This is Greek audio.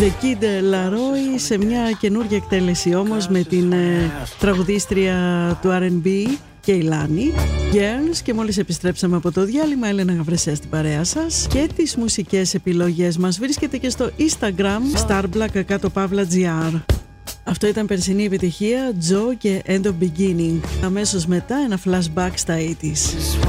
The Kid Laroi σε μια καινούργια εκτέλεση όμως με την τραγουδίστρια του R&B και η Lani Girls. Και μόλις επιστρέψαμε από το διάλειμμα, Έλενα Γαβρεσέα στην παρέα σας. Και τις μουσικές επιλογές μας βρίσκεται και στο Instagram starblack_gr. Αυτό ήταν περσινή επιτυχία, Joe και End of Beginning. Αμέσως μετά ένα flashback στα 80's.